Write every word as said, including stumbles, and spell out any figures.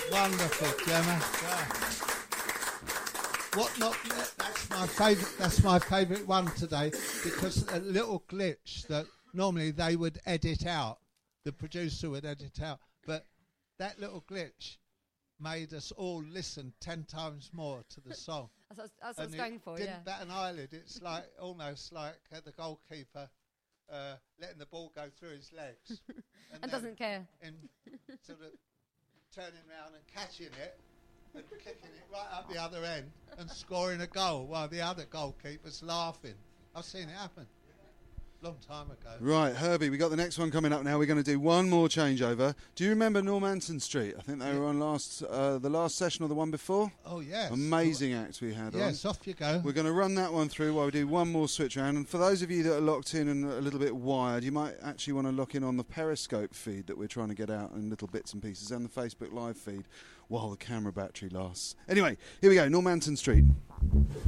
Wonderful, Gemma. Yeah. What not? That's my favourite. That's my favourite one today because a little glitch that normally they would edit out. The producer would edit out, but that little glitch made us all listen ten times more to the song. That's what I was, that's what I was going for. Didn't Yeah. bat an eyelid. It's like almost like uh, the goalkeeper uh, letting the ball go through his legs and, and doesn't care. And sort of turning around and catching it and kicking it right up the other end and scoring a goal while the other goalkeeper's laughing. I've seen it happen. Long time ago. Right, Herbie, we got the next one coming up now. We're going to do one more changeover. Do you remember Normanton Street? I think they yeah. were on last uh, the last session or the one before. Oh, yes. Amazing act we had yes, on. Yes, off you go. We're going to run that one through while we do one more switch around. And for those of you that are locked in and a little bit wired, you might actually want to lock in on the Periscope feed that we're trying to get out in little bits and pieces and the Facebook Live feed while the camera battery lasts. Anyway, here we go, Normanton Street.